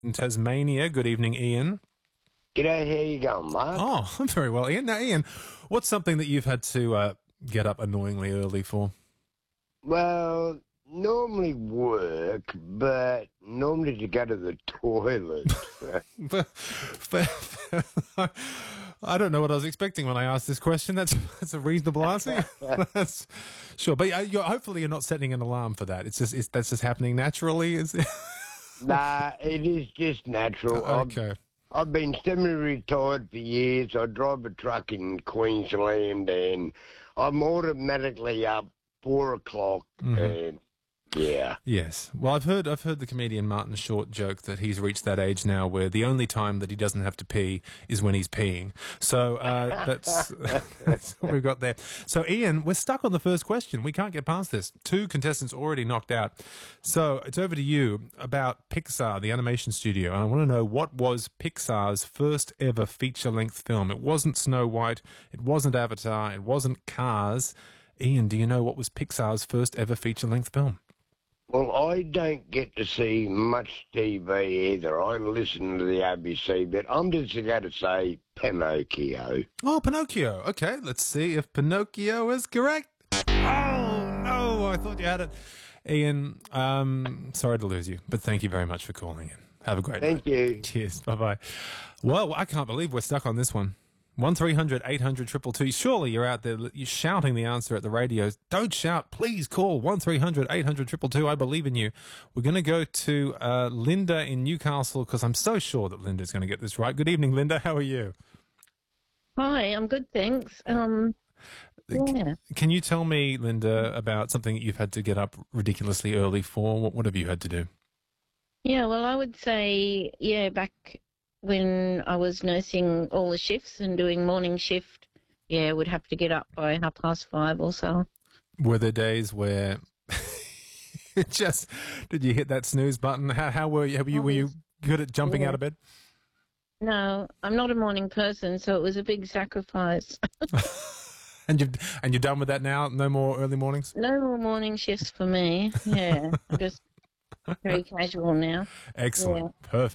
in Tasmania. Good evening, Ian. G'day, how you going, Mark? Oh, I'm very well, Ian. Now, Ian, what's something that you've had to get up annoyingly early for? Well, normally work, but normally to go to the toilet. I don't know what I was expecting when I asked this question. That's a reasonable answer. That's sure, but hopefully you're not setting an alarm for that. That's just happening naturally. Is it? Nah, it is just natural. Okay. I've been semi-retired for years. I drive a truck in Queensland, and I'm automatically up 4 o'clock, and yeah. Yes. Well, I've heard the comedian Martin Short joke that he's reached that age now where the only time that he doesn't have to pee is when he's peeing. So that's what we've got there. So, Ian, we're stuck on the first question. We can't get past this. 2 contestants already knocked out. So it's over to you about Pixar, the animation studio. And I want to know, what was Pixar's first ever feature-length film? It wasn't Snow White. It wasn't Avatar. It wasn't Cars. Ian, do you know what was Pixar's first ever feature-length film? Well, I don't get to see much TV either. I listen to the ABC, but I'm just going to say Pinocchio. Oh, Pinocchio. Okay, let's see if Pinocchio is correct. Oh, no, I thought you had it. Ian, sorry to lose you, but thank you very much for calling in. Have a great night. Thank you. Cheers. Bye-bye. Well, I can't believe we're stuck on this one. 1300 800 222. Surely you're out there, you're shouting the answer at the radio. Don't shout. Please call 1300 800 222. I believe in you. We're going to go to Linda in Newcastle because I'm so sure that Linda's going to get this right. Good evening, Linda. How are you? Hi, I'm good, thanks. Yeah. Can you tell me, Linda, about something that you've had to get up ridiculously early for? What have you had to do? Yeah, well, I would say, back when I was nursing all the shifts and doing morning shift, would have to get up by 5:30 or so. Were there days where did you hit that snooze button? How were you? Were you good at jumping out of bed? No, I'm not a morning person, so it was a big sacrifice. And you're done with that now? No more early mornings? No more morning shifts for me. Yeah, I'm just very casual now. Excellent. Yeah. Perfect.